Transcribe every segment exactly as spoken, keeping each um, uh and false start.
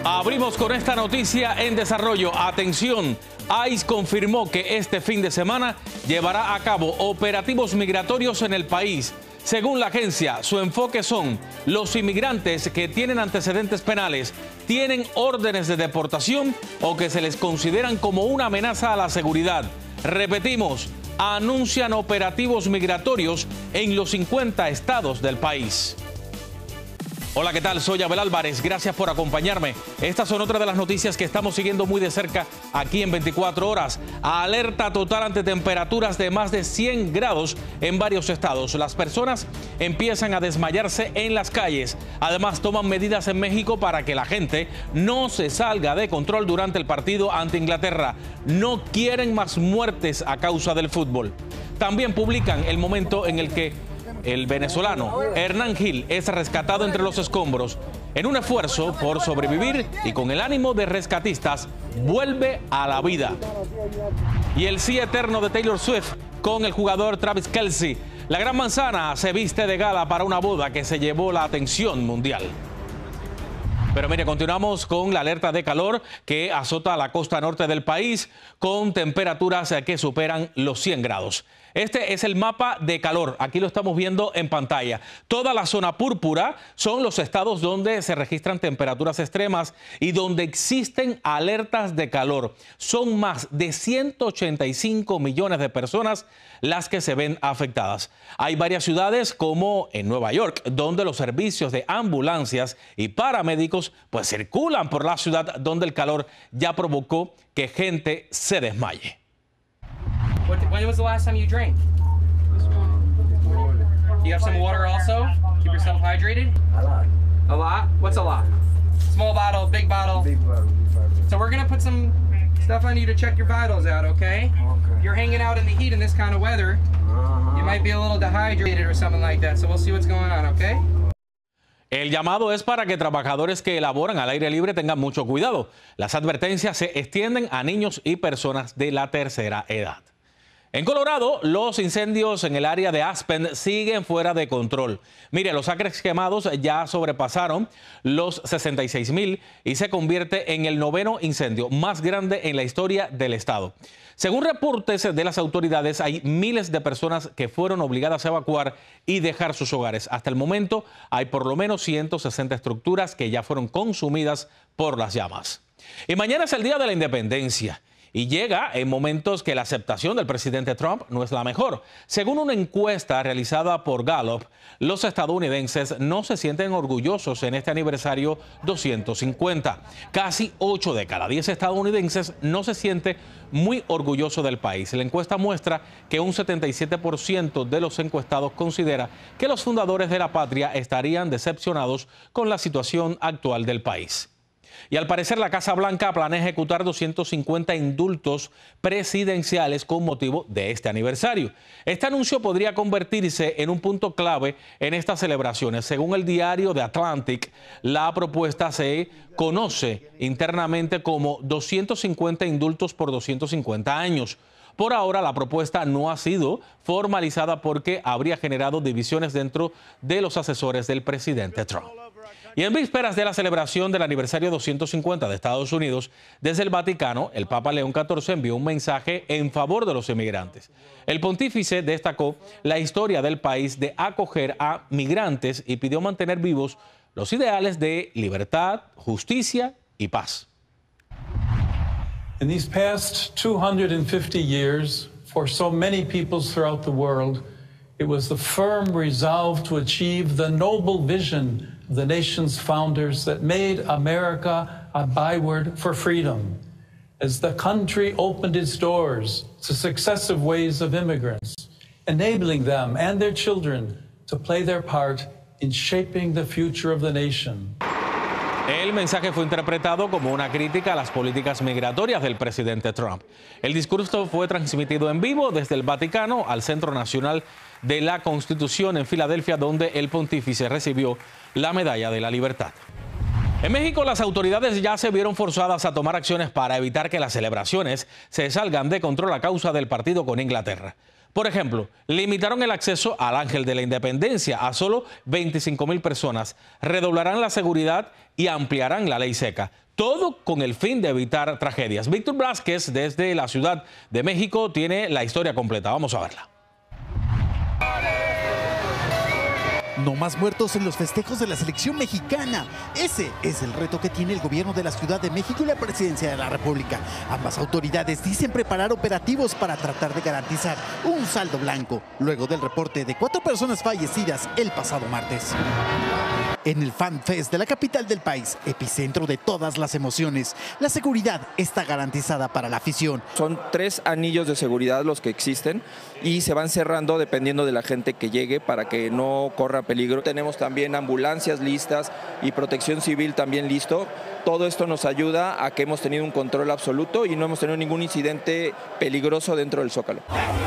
Abrimos con esta noticia en desarrollo. Atención, I C E confirmó que este fin de semana llevará a cabo operativos migratorios en el país. Según la agencia, su enfoque son los inmigrantes que tienen antecedentes penales, tienen órdenes de deportación o que se les consideran como una amenaza a la seguridad. Repetimos, anuncian operativos migratorios en los cincuenta estados del país. Hola, ¿qué tal? Soy Abel Álvarez. Gracias por acompañarme. Estas son otras de las noticias que estamos siguiendo muy de cerca aquí en veinticuatro horas. Alerta total ante temperaturas de más de cien grados en varios estados. Las personas empiezan a desmayarse en las calles. Además, toman medidas en México para que la gente no se salga de control durante el partido ante Inglaterra. No quieren más muertes a causa del fútbol. También publican el momento en el que el venezolano Hernán Gil es rescatado entre los escombros. En un esfuerzo por sobrevivir y con el ánimo de rescatistas, vuelve a la vida. Y el sí eterno de Taylor Swift con el jugador Travis Kelce. La Gran Manzana se viste de gala para una boda que se llevó la atención mundial. Pero mire, continuamos con la alerta de calor que azota la costa norte del país con temperaturas que superan los cien grados. Este es el mapa de calor. Aquí lo estamos viendo en pantalla. Toda la zona púrpura son los estados donde se registran temperaturas extremas y donde existen alertas de calor. Son más de ciento ochenta y cinco millones de personas las que se ven afectadas. Hay varias ciudades como en Nueva York, donde los servicios de ambulancias y paramédicos pues circulan por la ciudad, donde el calor ya provocó que gente se desmaye. What, when was the last time you drank? You have some water also? Keep yourself hydrated? A lot. A lot? What's a lot? Small bottle, big bottle? Big bottle, big bottle. So we're gonna put some stuff on you to check your vitals out, okay? Okay. You're hanging out in the heat in this kind of weather. Uh-huh. You might be a little dehydrated or something like that, so we'll see what's going on, okay? El llamado es para que trabajadores que elaboran al aire libre tengan mucho cuidado. Las advertencias se extienden a niños y personas de la tercera edad. En Colorado, los incendios en el área de Aspen siguen fuera de control. Mire, los acres quemados ya sobrepasaron los sesenta y seis mil y se convierte en el noveno incendio más grande en la historia del estado. Según reportes de las autoridades, hay miles de personas que fueron obligadas a evacuar y dejar sus hogares. Hasta el momento, hay por lo menos ciento sesenta estructuras que ya fueron consumidas por las llamas. Y mañana es el Día de la Independencia. Y llega en momentos que la aceptación del presidente Trump no es la mejor. Según una encuesta realizada por Gallup, los estadounidenses no se sienten orgullosos en este aniversario doscientos cincuenta. Casi ocho de cada diez estadounidenses no se siente muy orgulloso del país. La encuesta muestra que un setenta y siete por ciento de los encuestados considera que los fundadores de la patria estarían decepcionados con la situación actual del país. Y al parecer la Casa Blanca planea ejecutar doscientos cincuenta indultos presidenciales con motivo de este aniversario. Este anuncio podría convertirse en un punto clave en estas celebraciones. Según el diario The Atlantic, la propuesta se conoce internamente como doscientos cincuenta indultos por doscientos cincuenta años. Por ahora, la propuesta no ha sido formalizada porque habría generado divisiones dentro de los asesores del presidente Trump. Y en vísperas de la celebración del aniversario doscientos cincuenta de Estados Unidos, desde el Vaticano, el Papa León catorce envió un mensaje en favor de los inmigrantes. El pontífice destacó la historia del país de acoger a migrantes y pidió mantener vivos los ideales de libertad, justicia y paz. In these past two hundred fifty years, for so many peoples throughout the world, it was the firm resolve to achieve the noble vision of the nation's founders that made America a byword for freedom. As the country opened its doors to successive waves of immigrants, enabling them and their children to play their part in shaping the future of the nation. El mensaje fue interpretado como una crítica a las políticas migratorias del presidente Trump. El discurso fue transmitido en vivo desde el Vaticano al Centro Nacional de la Constitución en Filadelfia, donde el pontífice recibió la Medalla de la Libertad. En México, las autoridades ya se vieron forzadas a tomar acciones para evitar que las celebraciones se salgan de control a causa del partido con Inglaterra. Por ejemplo, limitaron el acceso al Ángel de la Independencia a solo veinticinco mil personas, redoblarán la seguridad y ampliarán la ley seca. Todo con el fin de evitar tragedias. Víctor Blázquez, desde la Ciudad de México, tiene la historia completa. Vamos a verla. No más muertos en los festejos de la selección mexicana. Ese es el reto que tiene el gobierno de la Ciudad de México y la Presidencia de la República. Ambas autoridades dicen preparar operativos para tratar de garantizar un saldo blanco, luego del reporte de cuatro personas fallecidas el pasado martes. En el Fan Fest de la capital del país, epicentro de todas las emociones, la seguridad está garantizada para la afición. Son tres anillos de seguridad los que existen y se van cerrando dependiendo de la gente que llegue para que no corra peligro. Tenemos también ambulancias listas y protección civil también listo. Todo esto nos ayuda a que hemos tenido un control absoluto y no hemos tenido ningún incidente peligroso dentro del Zócalo.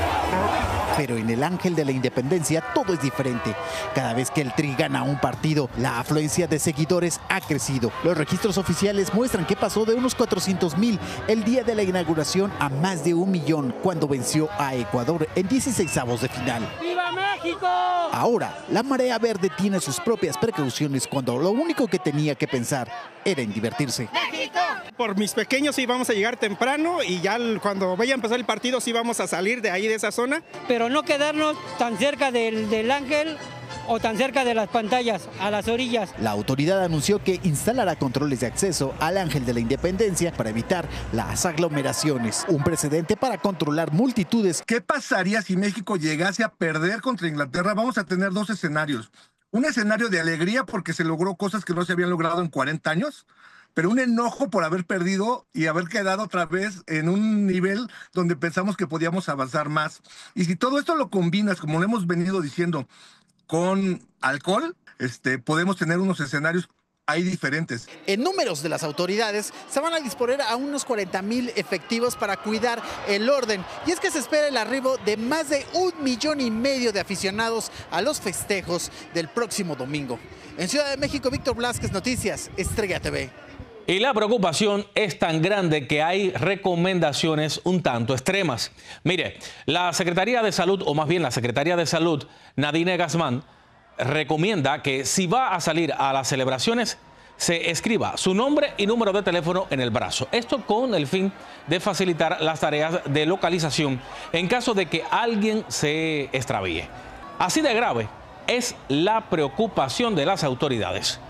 Pero en el Ángel de la Independencia todo es diferente. Cada vez que el Tri gana un partido, la afluencia de seguidores ha crecido. Los registros oficiales muestran que pasó de unos cuatrocientos mil el día de la inauguración a más de un millón cuando venció a Ecuador en dieciseisavos de final. ¡Viva México! Ahora, la marea verde tiene sus propias precauciones cuando lo único que tenía que pensar era en divertirse. ¡México! Por mis pequeños sí vamos a llegar temprano y ya cuando vaya a empezar el partido sí vamos a salir de ahí, de esa zona. Pero no quedarnos tan cerca del, del Ángel o tan cerca de las pantallas, a las orillas. La autoridad anunció que instalará controles de acceso al Ángel de la Independencia para evitar las aglomeraciones, un precedente para controlar multitudes. ¿Qué pasaría si México llegase a perder contra Inglaterra? Vamos a tener dos escenarios. Un escenario de alegría porque se logró cosas que no se habían logrado en cuarenta años, pero un enojo por haber perdido y haber quedado otra vez en un nivel donde pensamos que podíamos avanzar más. Y si todo esto lo combinas, como lo hemos venido diciendo, con alcohol, este, podemos tener unos escenarios ahí diferentes. En números de las autoridades, se van a disponer a unos cuarenta mil efectivos para cuidar el orden. Y es que se espera el arribo de más de un millón y medio de aficionados a los festejos del próximo domingo. En Ciudad de México, Víctor Blázquez, Noticias, Estrella T V. Y la preocupación es tan grande que hay recomendaciones un tanto extremas. Mire, la Secretaría de Salud, o más bien la Secretaría de Salud, Nadine Guzmán, recomienda que si va a salir a las celebraciones, se escriba su nombre y número de teléfono en el brazo. Esto con el fin de facilitar las tareas de localización en caso de que alguien se extravíe. Así de grave es la preocupación de las autoridades.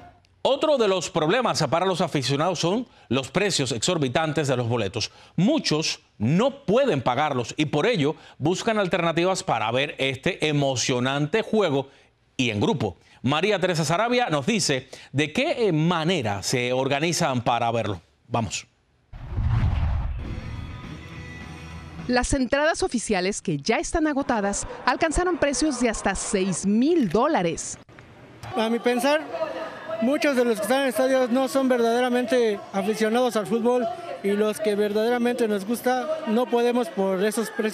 Otro de los problemas para los aficionados son los precios exorbitantes de los boletos. Muchos no pueden pagarlos y por ello buscan alternativas para ver este emocionante juego y en grupo. María Teresa Sarabia nos dice de qué manera se organizan para verlo. Vamos. Las entradas oficiales, que ya están agotadas, alcanzaron precios de hasta seis mil dólares. A mi pensar, muchos de los que están en el estadio no son verdaderamente aficionados al fútbol y los que verdaderamente nos gusta no podemos por esos precios